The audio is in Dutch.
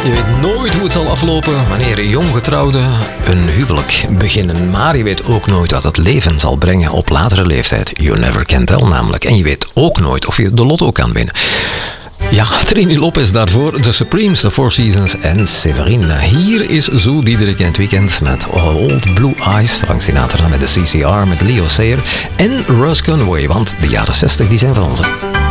Je weet nooit hoe het zal aflopen wanneer jonggetrouwden een huwelijk beginnen. Maar je weet ook nooit wat het leven zal brengen op latere leeftijd. You never can tell namelijk. En je weet ook nooit of je de lotto kan winnen. Ja, Trini Lopez daarvoor, The Supremes, The Four Seasons en Severine. Hier is Zo Diederik in het weekend met Old Blue Eyes, Frank Sinatra met de CCR, met Leo Sayer en Russ Conway, want de jaren 60 die zijn van ons.